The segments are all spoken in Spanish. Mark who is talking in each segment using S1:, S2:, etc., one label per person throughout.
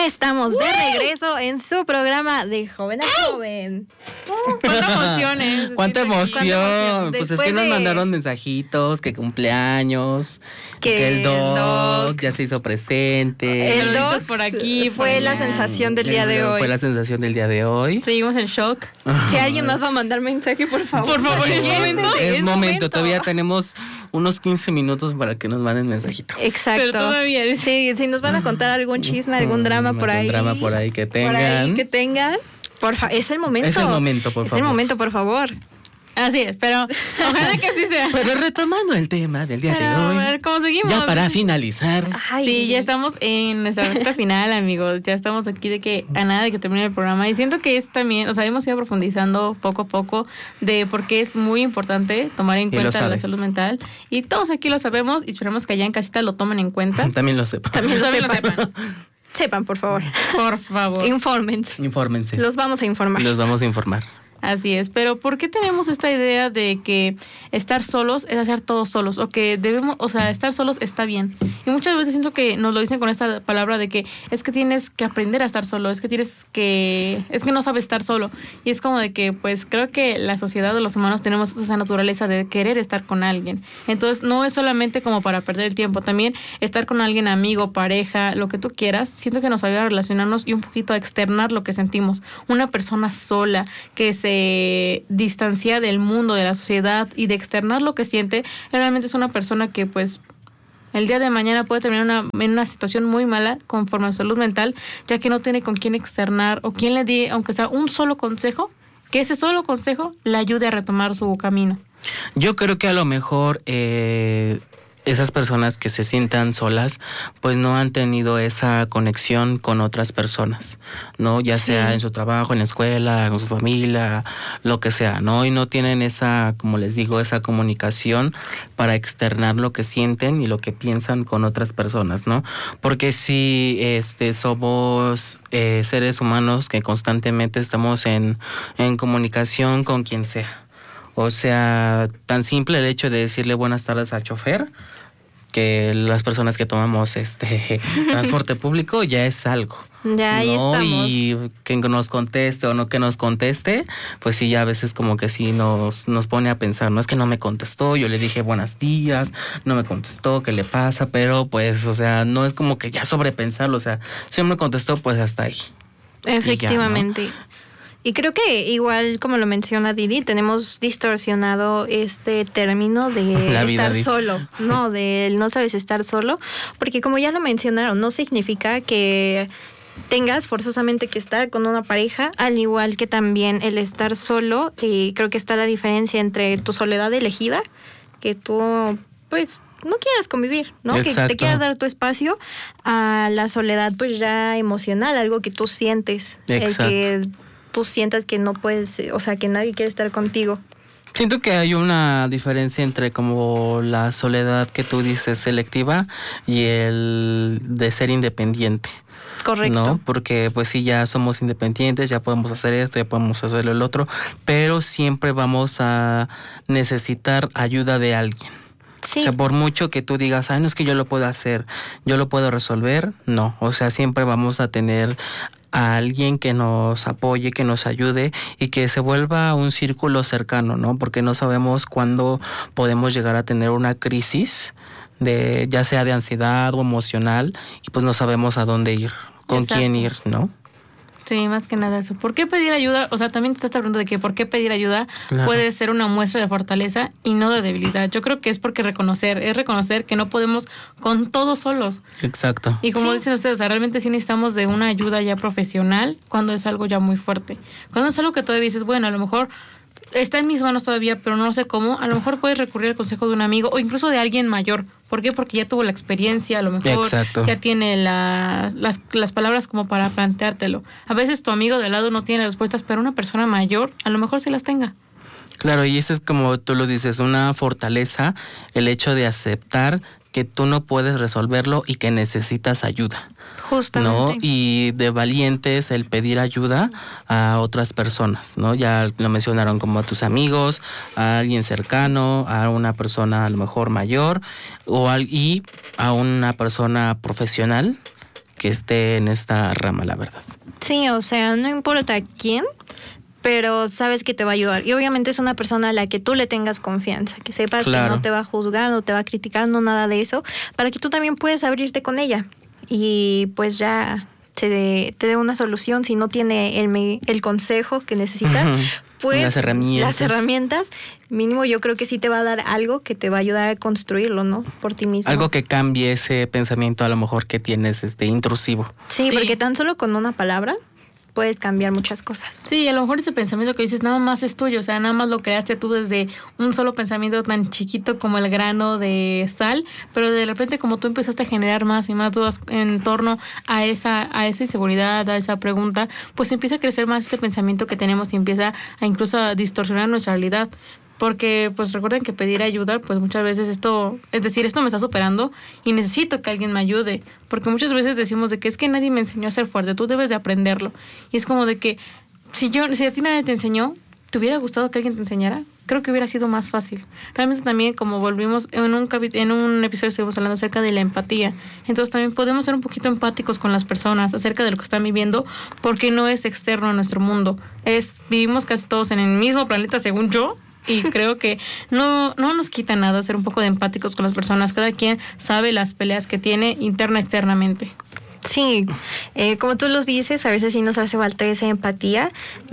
S1: Ya estamos de regreso en su programa de Joven a Joven.
S2: ¡Cuánta emoción!
S3: ¡Cuánta emoción! Pues es que nos
S1: Después
S3: mandaron mensajitos, que cumpleaños, que el doc ya se hizo presente.
S1: El doc
S2: por aquí
S1: fue la sensación del día de hoy.
S3: Fue la sensación del día de hoy.
S2: Seguimos en shock.
S1: Si alguien más va a mandar mensaje, por favor.
S2: Por favor,
S3: es momento. Todavía tenemos unos 15 minutos para que nos manden mensajito.
S1: Exacto.
S2: Pero todavía
S1: Sí, si nos van a contar algún chisme, algún drama por ahí.
S3: Algún drama por ahí que tengan.
S1: Por favor, es el momento.
S3: Es el momento, por favor.
S1: Es el momento, por favor.
S2: Así es, pero ojalá que así sea.
S3: Pero retomando el tema del día de hoy.
S2: A ver cómo seguimos.
S3: Ya para finalizar.
S1: Ay.
S2: Sí, ya estamos en nuestra recta final, amigos. Ya estamos aquí de que a nada de que termine el programa. Y siento que es también, o sea, hemos ido profundizando poco a poco de por qué es muy importante tomar en cuenta la salud mental. Y todos aquí lo sabemos y esperemos que allá en casita lo tomen en cuenta.
S3: También lo sepan.
S1: También lo
S2: También lo
S1: sepan.
S2: sepan.
S1: Sepan, por favor.
S2: Por favor.
S3: Infórmense.
S1: Los vamos a informar.
S3: Los vamos a informar.
S2: Así es, pero ¿por qué tenemos esta idea de que estar solos es hacer todos solos? O que debemos, o sea, estar solos está bien. Y muchas veces siento que nos lo dicen con esta palabra de que es que tienes que aprender a estar solo, es que no sabes estar solo. Y es como de que, pues, creo que la sociedad o los humanos tenemos esa naturaleza de querer estar con alguien. Entonces, no es solamente como para perder el tiempo, también estar con alguien, amigo, pareja, lo que tú quieras, siento que nos ayuda a relacionarnos y un poquito a externar lo que sentimos. Una persona sola que se distancia del mundo, de la sociedad y de externar lo que siente, realmente es una persona que pues el día de mañana puede terminar en una situación muy mala conforme a su salud mental, ya que no tiene con quién externar o quién le dé, aunque sea un solo consejo, que ese solo consejo le ayude a retomar su camino.
S3: Yo creo que a lo mejor esas personas que se sientan solas, pues no han tenido esa conexión con otras personas, ¿no? Ya sea en su trabajo, en la escuela, con su familia, lo que sea, ¿no? Y no tienen esa, como les digo, esa comunicación para externar lo que sienten y lo que piensan con otras personas, ¿no? Porque si somos seres humanos que constantemente estamos en comunicación con quien sea. O sea, tan simple el hecho de decirle buenas tardes al chofer, que las personas que tomamos transporte público ya es algo.
S1: Ya ahí estamos.
S3: Y que nos conteste o no que nos conteste, pues sí, ya a veces como que sí nos pone a pensar, no es que no me contestó, yo le dije buenos días, no me contestó, ¿qué le pasa? Pero pues, o sea, no es como que ya sobrepensarlo, o sea, si no me contestó, pues hasta ahí.
S1: Efectivamente. Y creo que igual, como lo menciona Didi, tenemos distorsionado este término de estar solo, ¿no? De no sabes estar solo, porque como ya lo mencionaron, no significa que tengas forzosamente que estar con una pareja, al igual que también el estar solo, creo que está la diferencia entre tu soledad elegida, que tú, pues, no quieras convivir, ¿no?
S3: Exacto.
S1: Que te quieras dar tu espacio, a la soledad, pues, ya emocional, algo que tú sientes.
S3: Exacto.
S1: El que tú sientas que no puedes, o sea, que nadie quiere estar contigo.
S3: Siento que hay una diferencia entre como la soledad que tú dices selectiva y el de ser independiente.
S1: Correcto.
S3: ¿No? Porque pues sí, ya somos independientes, ya podemos hacer esto, ya podemos hacer el otro, pero siempre vamos a necesitar ayuda de alguien.
S1: Sí.
S3: O sea, por mucho que tú digas, no es que yo lo puedo hacer, yo lo puedo resolver, no. O sea, siempre vamos a tener a alguien que nos apoye, que nos ayude y que se vuelva un círculo cercano, ¿no? Porque no sabemos cuándo podemos llegar a tener una crisis, ya sea de ansiedad o emocional, y pues no sabemos a dónde ir, con quién ir, ¿no?
S2: Sí, más que nada eso. ¿Por qué pedir ayuda? O sea, también te estás hablando de que por qué pedir ayuda puede ser una muestra de fortaleza y no de debilidad. Yo creo que es porque reconocer que no podemos con todos solos.
S3: Exacto.
S2: Y como dicen ustedes, o sea, realmente sí necesitamos de una ayuda ya profesional cuando es algo ya muy fuerte. Cuando es algo que todavía dices, bueno, a lo mejor está en mis manos todavía, pero no sé cómo, a lo mejor puedes recurrir al consejo de un amigo o incluso de alguien mayor. ¿Por qué? Porque ya tuvo la experiencia, a lo mejor ya tiene las palabras como para planteártelo. A veces tu amigo de al lado no tiene respuestas, pero una persona mayor a lo mejor sí las tenga.
S3: Claro, y eso es como tú lo dices, una fortaleza, el hecho de aceptar que tú no puedes resolverlo y que necesitas ayuda.
S1: Justamente.
S3: ¿No? Y de valientes el pedir ayuda a otras personas, ¿no? Ya lo mencionaron, como a tus amigos, a alguien cercano, a una persona a lo mejor mayor y a una persona profesional que esté en esta rama, la verdad.
S1: Sí, o sea, no importa quién, pero sabes que te va a ayudar. Y obviamente es una persona a la que tú le tengas confianza, que sepas que no te va a juzgar, no te va a criticar, no nada de eso, para que tú también puedas abrirte con ella. Y pues ya te dé una solución. Si no tiene el consejo que necesitas, pues las herramientas, mínimo yo creo que sí te va a dar algo que te va a ayudar a construirlo, ¿no? Por ti mismo.
S3: Algo que cambie ese pensamiento a lo mejor que tienes intrusivo.
S1: Sí, porque tan solo con una palabra puedes cambiar muchas cosas.
S2: Sí, a lo mejor ese pensamiento que dices nada más es tuyo, o sea, nada más lo creaste tú desde un solo pensamiento tan chiquito como el grano de sal, pero de repente como tú empezaste a generar más y más dudas en torno a esa inseguridad, a esa pregunta, pues empieza a crecer más este pensamiento que tenemos y empieza a incluso a distorsionar nuestra realidad. Porque pues recuerden que pedir ayuda, pues muchas veces esto me está superando y necesito que alguien me ayude, porque muchas veces decimos de que es que nadie me enseñó a ser fuerte, tú debes de aprenderlo, y es como de que si a ti nadie te enseñó, ¿te hubiera gustado que alguien te enseñara? Creo que hubiera sido más fácil. Realmente también, como volvimos en un episodio, estuvimos hablando acerca de la empatía. Entonces también podemos ser un poquito empáticos con las personas acerca de lo que están viviendo, porque no es externo a nuestro mundo. Vivimos casi todos en el mismo planeta, según yo. Y creo que no nos quita nada ser un poco de empáticos con las personas. Cada quien sabe las peleas que tiene externamente.
S1: Sí, como tú los dices, a veces sí nos hace falta esa empatía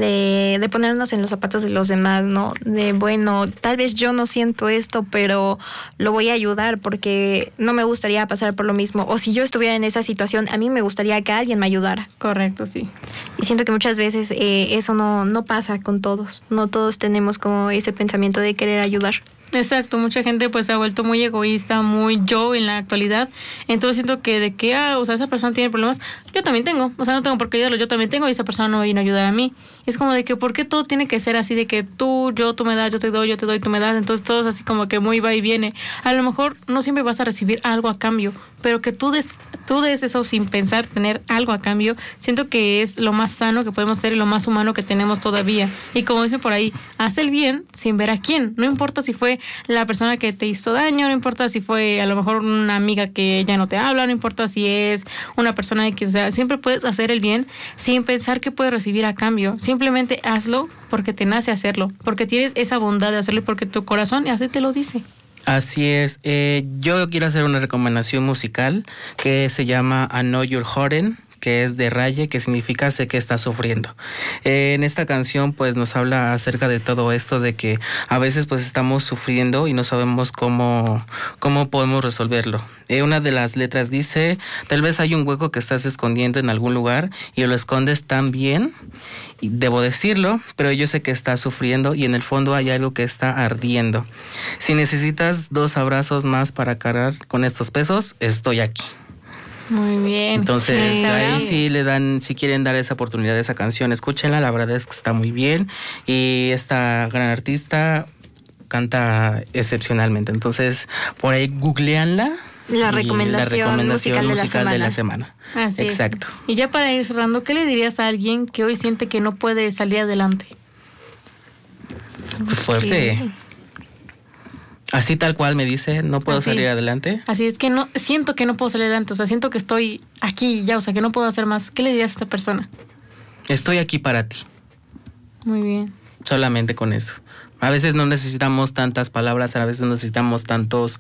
S1: de ponernos en los zapatos de los demás, ¿no? De, bueno, tal vez yo no siento esto, pero lo voy a ayudar porque no me gustaría pasar por lo mismo. O si yo estuviera en esa situación, a mí me gustaría que alguien me ayudara.
S2: Correcto, sí.
S1: Y siento que muchas veces eso no pasa con todos. No todos tenemos como ese pensamiento de querer ayudar.
S2: Exacto, mucha gente pues se ha vuelto muy egoísta, muy yo en la actualidad. Entonces siento que esa persona tiene problemas, yo también tengo, o sea, no tengo por qué ayudarlo, yo también tengo y esa persona no viene a ayudar a mí. Es como de que ¿por qué todo tiene que ser así de que tú me das, yo te doy, tú me das? Entonces todo es así como que muy va y viene. A lo mejor no siempre vas a recibir algo a cambio, pero que tú des eso sin pensar tener algo a cambio, siento que es lo más sano que podemos hacer y lo más humano que tenemos todavía. Y como dicen por ahí, haz el bien sin ver a quién. No importa si fue la persona que te hizo daño, no importa si fue a lo mejor una amiga que ya no te habla, no importa si es una persona que, o sea, siempre puedes hacer el bien sin pensar que puedes recibir a cambio. Simplemente hazlo porque te nace hacerlo, porque tienes esa bondad de hacerlo y porque tu corazón así te lo dice.
S3: Así es. Yo quiero hacer una recomendación musical que se llama I Know You're Hurting, que es de Raye, que significa sé que está sufriendo. En esta canción pues nos habla acerca de todo esto, de que a veces pues estamos sufriendo y no sabemos cómo podemos resolverlo. Una de las letras dice, tal vez hay un hueco que estás escondiendo en algún lugar y lo escondes tan bien, y debo decirlo, pero yo sé que estás sufriendo y en el fondo hay algo que está ardiendo. Si necesitas 2 abrazos más para cargar con estos pesos, estoy aquí.
S2: Muy bien.
S3: Entonces, sí, ahí sí le dan, si quieren dar esa oportunidad de esa canción, escúchenla, la verdad es que está muy bien y esta gran artista canta excepcionalmente. Entonces, por ahí googleanla.
S1: La recomendación musical de la semana.
S2: Así
S3: exacto.
S2: Es. Y ya para ir cerrando, ¿qué le dirías a alguien que hoy siente que no puede salir adelante?
S3: Fuerte. Así tal cual me dice, no puedo salir adelante.
S2: Así es que no, siento que no puedo salir adelante, o sea, siento que estoy aquí ya, o sea, que no puedo hacer más. ¿Qué le dirías a esta persona?
S3: Estoy aquí para ti.
S2: Muy bien.
S3: Solamente con eso. A veces no necesitamos tantas palabras, a veces necesitamos tantos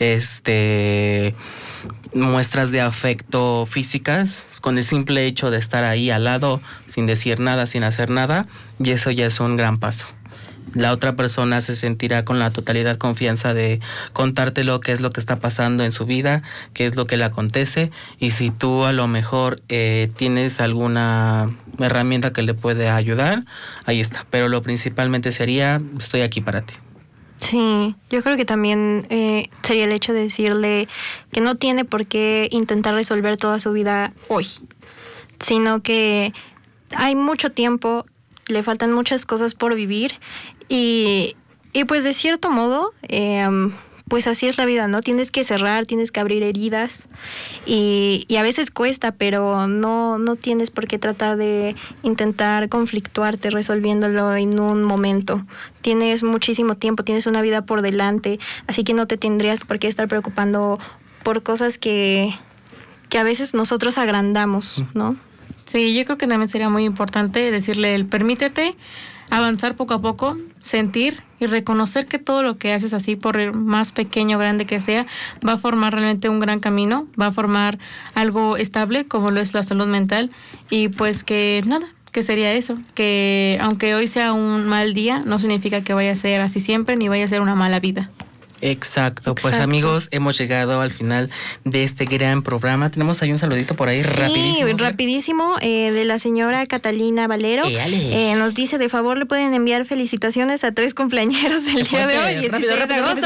S3: muestras de afecto físicas, con el simple hecho de estar ahí al lado, sin decir nada, sin hacer nada, y eso ya es un gran paso. La otra persona se sentirá con la totalidad confianza de contarte lo que es lo que está pasando en su vida, qué es lo que le acontece, y si tú a lo mejor tienes alguna herramienta que le puede ayudar, ahí está. Pero lo principalmente sería, estoy aquí para ti.
S1: Sí, yo creo que también sería el hecho de decirle que no tiene por qué intentar resolver toda su vida hoy, sino que hay mucho tiempo, le faltan muchas cosas por vivir y pues de cierto modo, pues así es la vida, ¿no? Tienes que cerrar, tienes que abrir heridas y a veces cuesta, pero no tienes por qué tratar de intentar conflictuarte resolviéndolo en un momento. Tienes muchísimo tiempo, tienes una vida por delante, así que no te tendrías por qué estar preocupando por cosas que que a veces nosotros agrandamos, ¿no?
S2: Sí, yo creo que también sería muy importante decirle permítete avanzar poco a poco, sentir y reconocer que todo lo que haces así, por más pequeño o grande que sea, va a formar realmente un gran camino, va a formar algo estable como lo es la salud mental, y pues que nada, que sería eso, que aunque hoy sea un mal día, no significa que vaya a ser así siempre ni vaya a ser una mala vida.
S3: Exacto. Pues amigos, hemos llegado al final de este gran programa. Tenemos ahí un saludito por ahí,
S1: rapidísimo, de la señora Catalina Valero. Nos dice, de favor, le pueden enviar felicitaciones a 3 cumpleañeros del día de hoy.
S3: Rápido.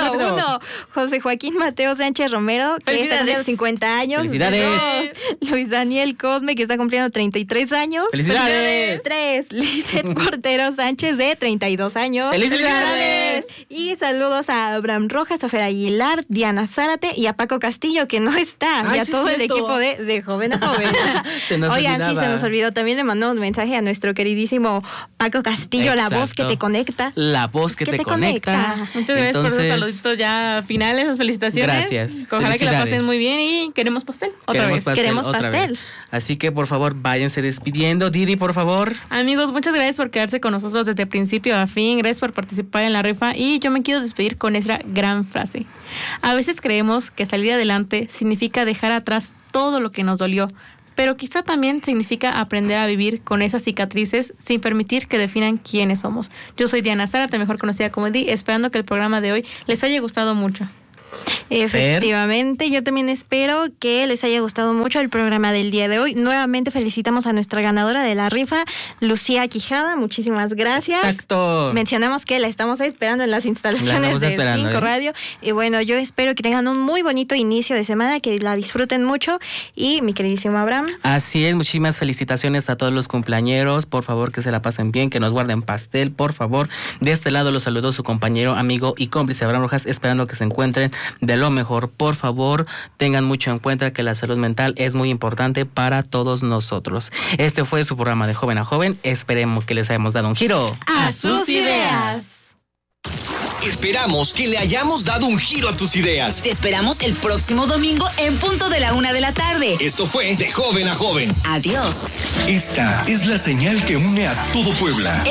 S1: 1, José Joaquín Mateo Sánchez Romero, que está cumpliendo 50 años.
S3: ¡Felicidades!
S1: 2, Luis Daniel Cosme, que está cumpliendo 33 años.
S3: ¡Felicidades!
S1: 3, Lizeth Portero Sánchez, de 32 años.
S3: ¡Felicidades!
S1: Y saludos a Abraham Rojas, a Fer Aguilar, Diana Zárate y a Paco Castillo, que no está, y a todo el equipo de Joven a Joven. Oigan, sí, se nos olvidó, también le mandó un mensaje a nuestro queridísimo Paco Castillo. Exacto. La voz que te conecta.
S3: La voz que te conecta.
S2: Muchas gracias por esos saluditos ya finales, esas felicitaciones.
S3: Gracias.
S2: Ojalá que la pasen muy bien y queremos pastel.
S1: Queremos pastel.
S3: Así que, por favor, váyanse despidiendo. Didi, por favor.
S2: Amigos, muchas gracias por quedarse con nosotros desde principio a fin. Gracias por participar en la rifa, y yo me quiero despedir con esa gran frase. A veces creemos que salir adelante significa dejar atrás todo lo que nos dolió, pero quizá también significa aprender a vivir con esas cicatrices sin permitir que definan quiénes somos. Yo soy Diana Zárate, mejor conocida como Di, esperando que el programa de hoy les haya gustado mucho.
S1: Efectivamente, yo también espero que les haya gustado mucho el programa del día de hoy. Nuevamente felicitamos a nuestra ganadora de la rifa, Lucía Quijada, muchísimas gracias.
S3: Exacto.
S1: Mencionamos que la estamos esperando en las instalaciones de 5 Radio, y bueno, yo espero que tengan un muy bonito inicio de semana, que la disfruten mucho, y mi queridísimo Abraham.
S3: Así es, muchísimas felicitaciones a todos los cumpleañeros, por favor que se la pasen bien, que nos guarden pastel, por favor. De este lado los saludó su compañero, amigo y cómplice Abraham Rojas, esperando que se encuentren de lo mejor. Por favor, tengan mucho en cuenta que la salud mental es muy importante para todos nosotros. Este fue su programa de Joven a Joven. Esperemos que les hayamos dado un giro
S1: a sus ideas.
S4: Esperamos que le hayamos dado un giro a tus ideas.
S5: Te esperamos el próximo domingo en punto de la 1 de la tarde.
S4: Esto fue De Joven a Joven.
S5: Adiós.
S4: Esta es la señal que une a todo Puebla.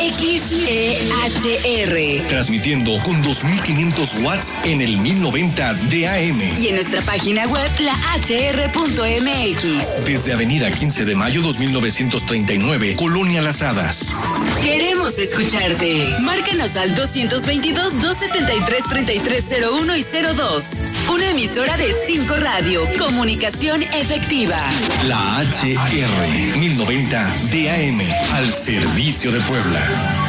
S5: XEHR.
S4: Transmitiendo con 2500 watts en el 1090 de AM.
S5: Y en nuestra página web, lahr.mx.
S4: Desde Avenida 15 de Mayo 2939, Colonia Las Hadas.
S5: Queremos escucharte. Márcanos al 222-273-3301 y 02. Una emisora de 5 Radio. Comunicación efectiva.
S4: La HR 1090 DAM al servicio de Puebla.